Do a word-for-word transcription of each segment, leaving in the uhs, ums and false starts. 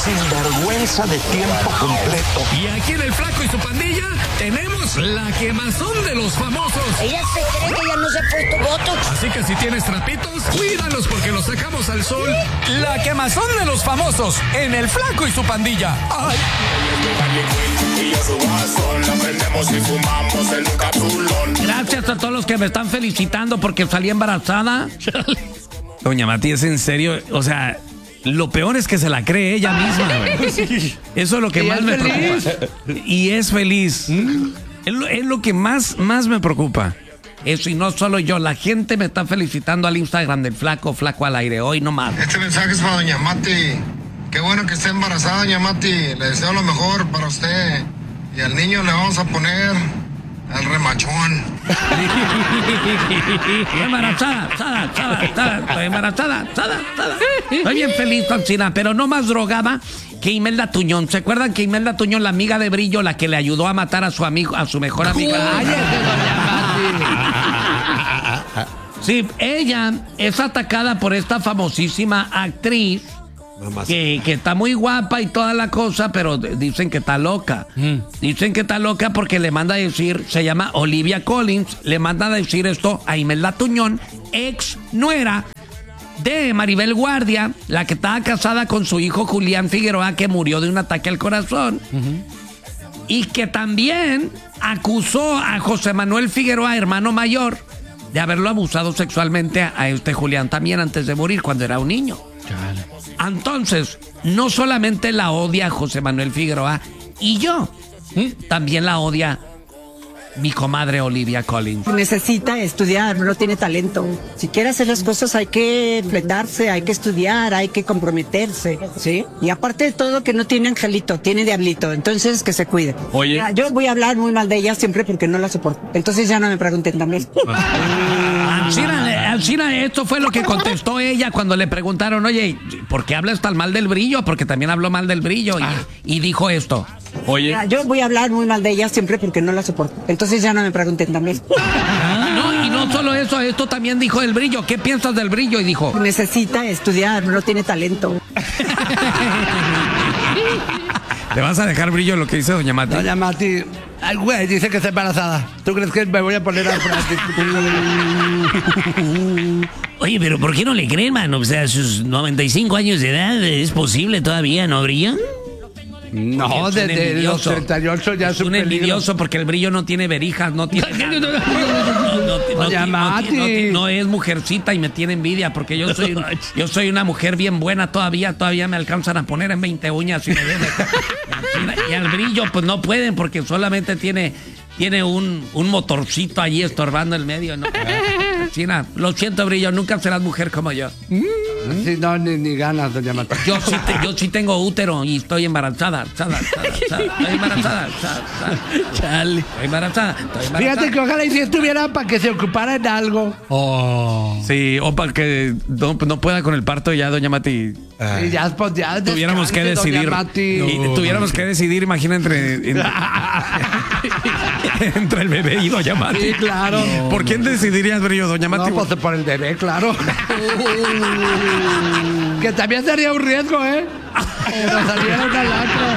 sinvergüenza de tiempo completo. Y aquí en El Flaco y su pandilla tenemos la quemazón de los famosos. Ella se cree que ya no se ha puesto botox. Así que si tienes trapitos, cuídalos porque los sacamos al sol. La quemazón de los famosos en El Flaco y su pandilla. ¡Ay! Gracias a todos los que me están felicitando porque salí embarazada. Doña Mati, es en serio, o sea, lo peor es que se la cree ella misma, güey. Eso es lo que más me preocupa. Y es feliz. Es lo, es lo que más, más me preocupa. Eso, y no solo yo, la gente me está felicitando al Instagram del Flaco, Flaco al aire, hoy nomás. Este mensaje es para Doña Mati. Qué bueno que esté embarazada, Doña Mati. Le deseo lo mejor para usted. Y al niño le vamos a poner el remachón. Estoy embarazada, sada, sada, sada, estoy embarazada, sada, sada. Estoy bien feliz, Toncina, pero no más drogada que Imelda Tuñón. ¿Se acuerdan que Imelda Tuñón, la amiga de Brillo, la que le ayudó a matar a su amigo, a su mejor amiga? ¡Ay, Sí, ella es atacada por esta famosísima actriz que, que está muy guapa y toda la cosa, pero dicen que está loca. Mm. Dicen que está loca porque le manda a decir, se llama Olivia Collins, le manda a decir esto a Imelda Tuñón, ex nuera de Maribel Guardia, la que estaba casada con su hijo Julián Figueroa, que murió de un ataque al corazón. Uh-huh. Y que también acusó a José Manuel Figueroa, hermano mayor, de haberlo abusado sexualmente a este Julián también antes de morir, cuando era un niño. Chale. Entonces, no solamente la odia José Manuel Figueroa, y yo, ¿sí? También la odia mi comadre Olivia Collins. Necesita estudiar, no tiene talento. Si quiere hacer las cosas hay que fletarse, hay que estudiar, hay que comprometerse, ¿sí? Y aparte de todo que no tiene angelito, tiene diablito, entonces que se cuide. Oye. Ya, yo voy a hablar muy mal de ella siempre porque no la soporto. Entonces ya no me pregunten también. Alcina, Alcina, esto fue lo que contestó ella cuando le preguntaron, oye, ¿por qué hablas tan mal del Brillo? Porque también habló mal del Brillo y, ah. y dijo esto. Oye. Ya, yo voy a hablar muy mal de ella siempre porque no la soporto. Entonces ya no me pregunten también. No, y no solo eso, esto también dijo el Brillo. ¿Qué piensas del Brillo? Y dijo, necesita estudiar, no tiene talento. ¿Le vas a dejar Brillo lo que dice doña Mati? Doña Mati, ay, güey, dice que está embarazada. ¿Tú crees que me voy a poner a... Oye, pero ¿por qué no le creen, mano? O sea, a sus noventa y cinco años de edad, ¿es posible todavía, no, Brillo? No, desde los treinta y ocho ya es un envidioso porque el Brillo no tiene verijas, no tiene no, no, no, no, no es mujercita y me tiene envidia porque yo soy yo soy una mujer bien buena todavía, todavía me alcanzan a poner en veinte uñas y me ven. Y al Brillo pues no pueden porque solamente tiene tiene un, un motorcito allí estorbando el medio, ¿no? China, lo siento, Brillo, nunca serás mujer como yo. Sí, no, ni, ni ganas, doña Mati. Yo sí, te, yo sí tengo útero y estoy embarazada. Sada, sada, sada, estoy embarazada. Sada, sada. Chale. Estoy embarazada, estoy embarazada. Fíjate que ojalá y si estuviera para que se ocupara en algo. Oh. Sí, o para que no, no pueda con el parto ya, doña Mati. Y ya, pues, ya descanse, tuviéramos que decidir. Y no, tuviéramos no, que decidir, imagina, entre, entre, entre el bebé y doña Mati. Sí, claro. No, ¿Por quién no. decidirías, Brillo, doña Mati? No, pues por el bebé, claro. Que también sería un riesgo, ¿eh? Pero saliera una lacra.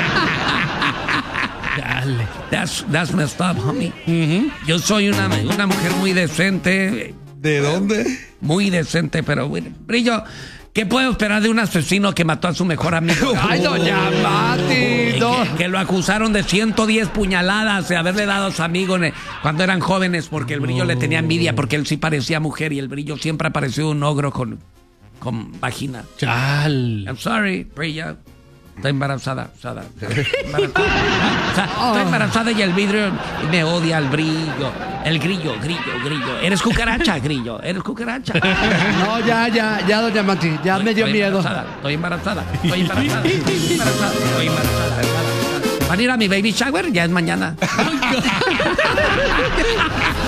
Dale. That's, that's messed up, homie. Uh-huh. Yo soy una, una mujer muy decente. ¿De dónde? Muy decente, pero bueno, Brillo, ¿qué puedo esperar de un asesino que mató a su mejor amigo? ¡Ay, doña Mati! No. Que, que lo acusaron de ciento diez puñaladas de haberle dado a su amigo cuando eran jóvenes porque el Brillo no. le tenía envidia porque él sí parecía mujer y el Brillo siempre ha parecido un ogro con, con vagina. Chal. I'm sorry, Brillo. Estoy embarazada, sada, embarazada. O sea, estoy embarazada y el vidrio me odia el Brillo. El grillo, grillo, grillo. ¿Eres cucaracha, Grillo? ¿Eres cucaracha? No, ya, ya, ya, doña Mati. Ya estoy, me dio estoy miedo. Estoy embarazada, estoy embarazada. Estoy embarazada, estoy embarazada. ¿Van a ir a mi baby shower? Ya es mañana.